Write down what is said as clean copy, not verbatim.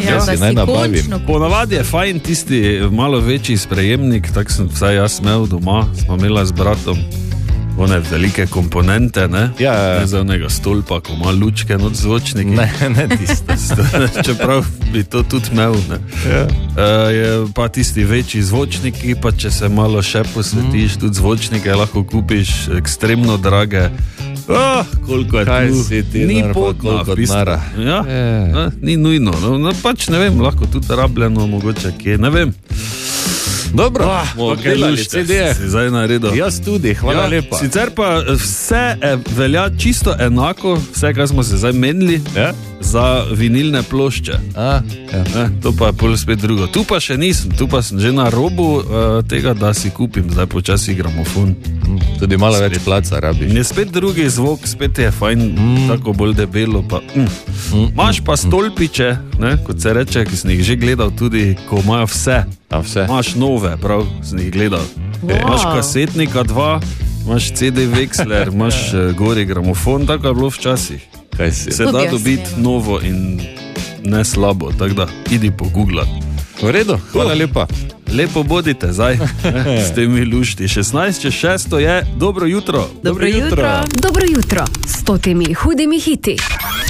Ja, si naj nabavim. Ponavadi je fajn tisti malo večji sprejemnik, tak sem vsaj jaz imel doma, smo imela z bratom one velike komponente, ne? Ne za onega stolpa, ko ima lučke not zvočniki. Ne tiste. Čeprav bi to tudi imel, ne? Je pa tisti večji zvočniki, pa če se malo še posvetiš, tudi zvočnike lahko kupiš ekstremno drage. Koliko je kaj tu? Si ti Ni nara, potno, koliko v bistvu. denara. Ja, ni nujno. No, pač ne vem, lahko tudi rabljeno, mogoče kje, ne vem. Dobro, delali CD-je. Si zdaj naredil. Jaz tudi, hvala lepa. Sicer pa vse velja čisto enako, vse, kar smo se zdaj menili, za vinilne plošče. To pa je pol spet drugo. Tu pa še nisem, tu pa sem že na robu tega, da si kupim zdaj počasi gramofon. Tudi malo več placa rabiš. Je spet drugi zvok, spet je fajn, tako bolj debelo. Imaš pa stolpiče, ne, kot se reče, ki sem jih že gledal tudi, ko imajo vse. Imaš nove, prav, sem jih gledal. Imaš kasetnika 2, imaš CD Wexler, imaš gori gramofon, tako je bilo včasih. Se da dobiti novo in ne slabo, tako da idi poguglat. V redu, hvala lepa. Lepo bodite zdaj, s temi lušti. 16:06 je, dobro jutro. Dobro jutro s temi hudimi hiti.